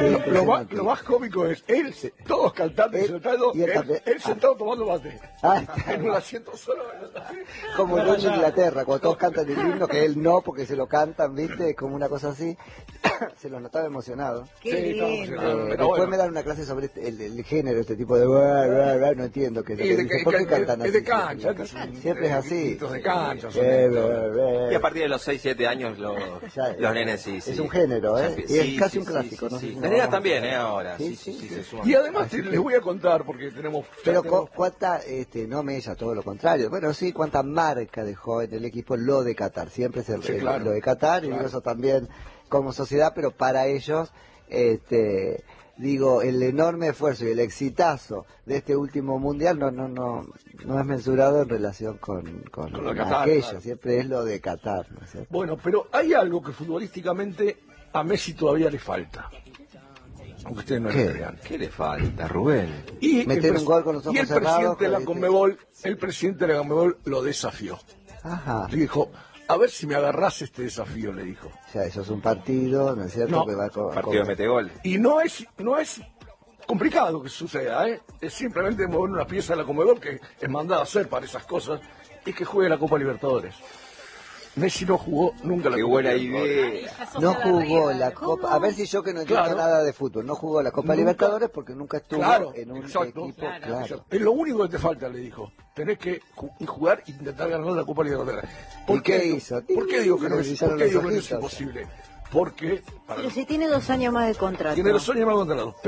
Lo más cómico es él, todos cantando y sentado, él sentado tomando mate. En un asiento solo. Como en Inglaterra, cuando todos cantan el himno, que él no, porque se lo cantan, ¿viste? Como una cosa así. Se lo notaba emocionado. Qué lindo. Después me dan una clase sobre el género, este tipo de... no entiendo qué es lo que dice. ¿Por qué cantan así? Es de cancha. Siempre es así. De cancha. Y a partir de los 6, 7 años los nenes sí. Es un género, ¿eh? Y es casi un clásico, ¿no? Las nenas también, ahora. Sí, se suman. Y además les voy a contar, porque tenemos... Pero cuánta, no Mella, todo lo contrario. Bueno, sí, cuánta marca dejó en el equipo lo de Qatar. Siempre se lo de Qatar, y eso también como sociedad, pero para ellos, digo, el enorme esfuerzo y el exitazo de este último mundial no es mensurado en relación con aquello. Claro. Siempre es lo de Qatar, ¿no es cierto? Bueno, pero hay algo que futbolísticamente a Messi todavía le falta. Aunque ustedes no lo crean. ¿Qué le falta, Rubén? Y meter un gol con los ojos cerrados. El presidente de la Conmebol lo desafió. Ajá. Le dijo, a ver si me agarrás este desafío, le dijo. O sea, eso es un partido, ¿no es cierto? No, partido de metegol. Y no es complicado que suceda, ¿eh? Es simplemente mover una pieza de la Conmebol que es mandada a hacer para esas cosas, y que juegue la Copa Libertadores. Messi no jugó nunca la Copa. Qué buena idea. No jugó la Copa. A ver si yo que no entiendo nada de fútbol. No jugó la Copa Libertadores porque nunca estuvo en un equipo. Claro. Es lo único que te falta, le dijo. Tenés que jugar e intentar ganar la Copa Libertadores. ¿Por qué hizo? ¿Por qué digo que no es imposible? Porque... Pero si tiene 2 años más de contrato. Tiene 2 años más de contrato.